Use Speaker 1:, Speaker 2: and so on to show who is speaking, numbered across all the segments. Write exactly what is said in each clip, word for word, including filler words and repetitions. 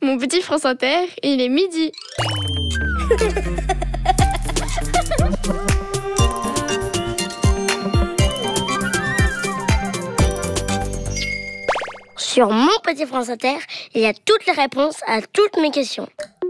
Speaker 1: mon petit France Inter, il est midi.
Speaker 2: Sur mon petit France Inter, il y a toutes les réponses à toutes mes questions.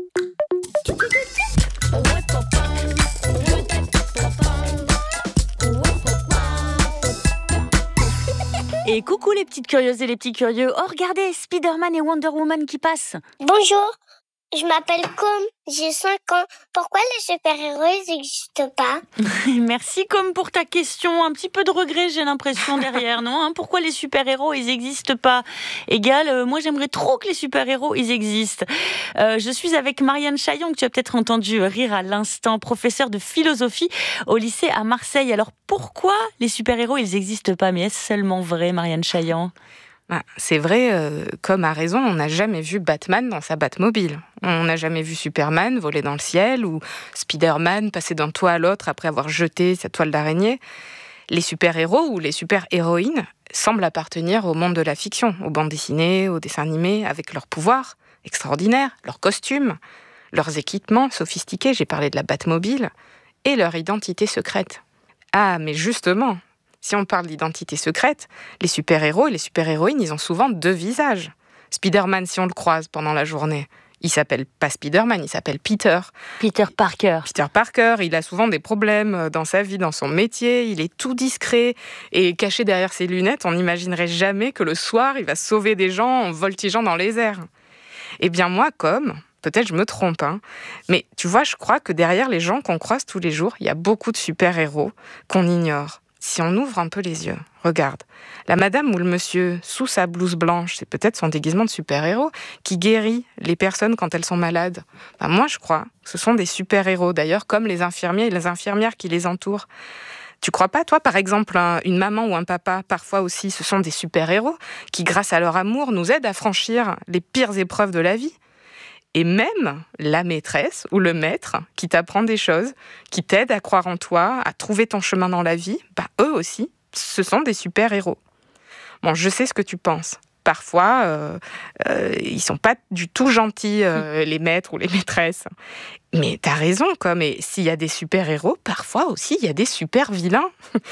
Speaker 3: Et coucou les petites curieuses et les petits curieux. Oh regardez, Spider-Man et Wonder Woman qui passent.
Speaker 2: Bonjour, je m'appelle Com, j'ai cinq ans. Pourquoi les super-héros n'existent pas?
Speaker 3: Merci Com pour ta question. Un petit peu de regret j'ai l'impression derrière, non hein? Pourquoi les super-héros ils n'existent pas? Égal, euh, moi j'aimerais trop que les super-héros ils existent. Euh, je suis avec Marianne Chaillon, que tu as peut-être entendu rire à l'instant, professeure de philosophie au lycée à Marseille. Alors pourquoi les super-héros ils n'existent pas? Mais est-ce seulement vrai, Marianne Chaillon?
Speaker 4: Ah, c'est vrai, euh, comme a raison, on n'a jamais vu Batman dans sa Batmobile. On n'a jamais vu Superman voler dans le ciel ou Spider-Man passer d'un toit à l'autre après avoir jeté sa toile d'araignée. Les super-héros ou les super-héroïnes semblent appartenir au monde de la fiction, aux bandes dessinées, aux dessins animés, avec leurs pouvoirs extraordinaires, leurs costumes, leurs équipements sophistiqués, j'ai parlé de la Batmobile, et leur identité secrète. Ah, mais justement, si on parle d'identité secrète, les super-héros et les super-héroïnes, ils ont souvent deux visages. Spider-Man, si on le croise pendant la journée, il s'appelle pas Spider-Man, il s'appelle Peter.
Speaker 3: Peter Parker.
Speaker 4: Peter Parker, il a souvent des problèmes dans sa vie, dans son métier, il est tout discret et caché derrière ses lunettes, on n'imaginerait jamais que le soir, il va sauver des gens en voltigeant dans les airs. Eh bien moi, comme... Peut-être je me trompe, hein. Mais tu vois, je crois que derrière les gens qu'on croise tous les jours, il y a beaucoup de super-héros qu'on ignore. Si on ouvre un peu les yeux, regarde, la madame ou le monsieur, sous sa blouse blanche, c'est peut-être son déguisement de super-héros, qui guérit les personnes quand elles sont malades. Ben moi, je crois que ce sont des super-héros, d'ailleurs, comme les infirmiers et les infirmières qui les entourent. Tu crois pas, toi, par exemple, un, une maman ou un papa, parfois aussi, ce sont des super-héros qui, grâce à leur amour, nous aident à franchir les pires épreuves de la vie. Et même la maîtresse ou le maître qui t'apprend des choses, qui t'aide à croire en toi, à trouver ton chemin dans la vie, bah, eux aussi, ce sont des super-héros. Bon, je sais ce que tu penses. Parfois, euh, euh, ils sont pas du tout gentils, euh, les maîtres ou les maîtresses. Mais t'as raison, comme et s'il y a des super-héros, parfois aussi, il y a des super-vilains.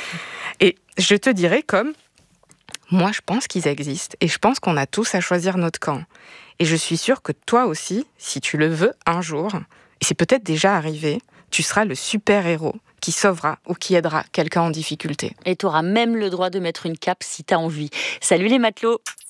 Speaker 4: Et je te dirais comme, moi, je pense qu'ils existent. Et je pense qu'on a tous à choisir notre camp. Et je suis sûre que toi aussi, si tu le veux un jour, et c'est peut-être déjà arrivé, tu seras le super-héros qui sauvera ou qui aidera quelqu'un en difficulté.
Speaker 3: Et tu auras même le droit de mettre une cape si tu as envie. Salut les matelots!